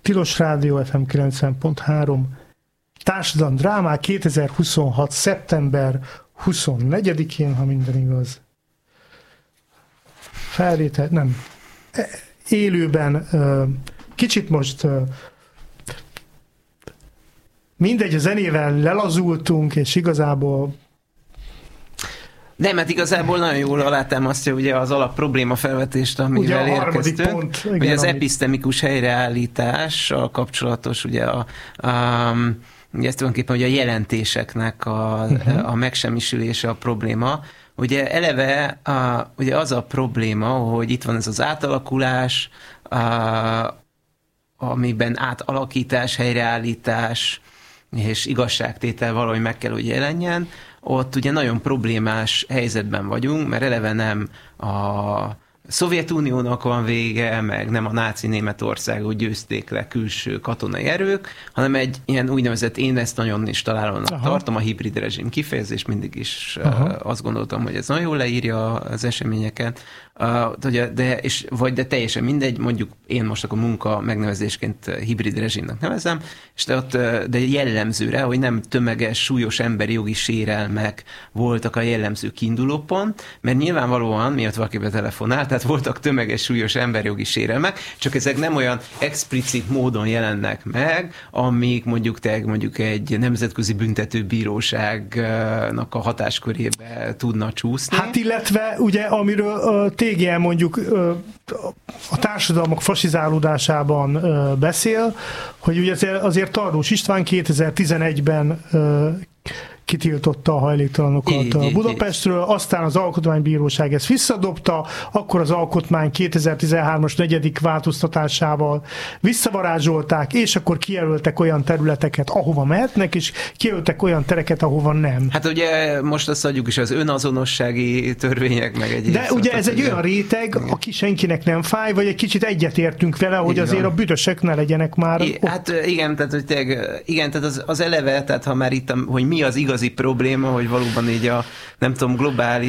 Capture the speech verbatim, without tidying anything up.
Tilos Rádió ef em kilencven pont három Társadalom drámák kétezer-huszonhat. szeptember huszonnegyedikén, ha minden igaz. Felvétel, nem. Élőben kicsit most mindegy, a zenével lelazultunk, és igazából nem, hát igazából nagyon jól alátámasztja ugye az alap probléma felvetést, amivel érkeztünk. Pont, igen, ugye az amit... episztemikus helyreállítással kapcsolatos, ugye, a, a, ugye ez tulajdonképpen ugye a jelentéseknek a, uh-huh. a megsemmisülése a probléma. Ugye eleve a, ugye az a probléma, hogy itt van ez az átalakulás, a, amiben átalakítás, helyreállítás és igazságtétel valahogy meg kell, hogy jelenjen. Ott ugye nagyon problémás helyzetben vagyunk, mert eleve nem a Szovjetuniónak van vége, meg nem a náci Németországot győzték le külső katonai erők, hanem egy ilyen úgynevezett, én ezt nagyon is találónak Aha. tartom, a hibrid rezsim kifejezés, mindig is Aha. azt gondoltam, hogy ez nagyon jól leírja az eseményeket, de, és, vagy de teljesen mindegy, mondjuk én most akkor munka megnevezésként hibrid rezsimnek nevezem, és de, ott, de jellemzőre, hogy nem tömeges, súlyos emberi jogi sérelmek voltak a jellemző kiindulópont, mert nyilvánvalóan, miatt valaki betelefonált, tehát voltak tömeges, súlyos emberjogi sérelmek, csak ezek nem olyan explicit módon jelennek meg, amik mondjuk te mondjuk egy nemzetközi büntetőbíróságnak a hatáskörébe tudna csúszni. Hát illetve ugye, amiről uh, té gé em mondjuk uh, a társadalmak fasizálódásában uh, beszél, hogy ugye azért, azért Tarlós István kétezer-tizenegyben uh, kitiltotta a hajléktalanokat így, így, Budapestről, így. Aztán az Alkotmánybíróság ezt visszadobta, akkor az alkotmány kétezer-tizenhármas negyedik változtatásával visszavarázsolták, és akkor kijelöltek olyan területeket, ahova mehetnek, és kijelöltek olyan tereket, ahova nem. Hát ugye most azt adjuk is az önazonossági törvények, meg egyéb. De ugye ez egy olyan réteg, igen. aki senkinek nem fáj, vagy egy kicsit egyetértünk vele, hogy igen. azért a büdösök ne legyenek már I, hát igen, tehát, hogy tényleg, igen, tehát az, az eleve, tehát ha már itt, hogy mi az igazi probléma, hogy valóban így a, nem tudom, globális